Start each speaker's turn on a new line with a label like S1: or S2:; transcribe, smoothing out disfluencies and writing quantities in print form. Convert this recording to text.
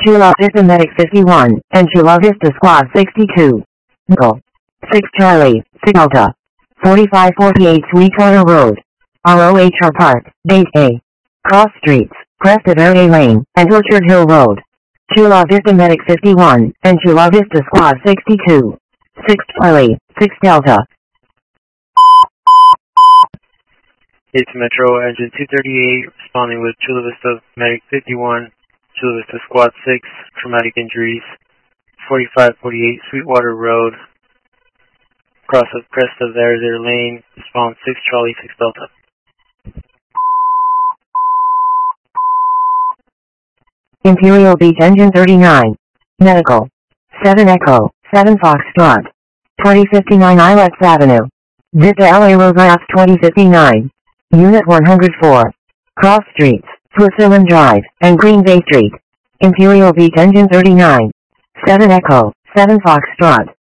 S1: Chula Vista Medic 51, and Chula Vista Squad 62. Nickel. 6 Charlie, 6 Delta. 4548 Sweetwater Road. ROHR Park, Base A. Cross Streets, Cresta Verde Lane, and Orchard Hill Road. Chula Vista Medic 51, and Chula Vista Squad 62. 6 Charlie, 6 Delta.
S2: It's Metro Engine 238 responding with Chula Vista Medic 51, Chula Vista Squad 6, traumatic injuries, 4548 Sweetwater Road, cross of Cresta Verde Lane, response 6 Charlie 6 Delta.
S1: Imperial Beach Engine 39. Medical. 7 Echo, 7 Foxtrot. 2059 Ilex Avenue. Vista LA Roadhouse 2059. Unit 104. Cross Streets, Switzerland Drive, and Green Bay Street. Imperial Beach Engine 39. 7 Echo, 7 Foxtrot.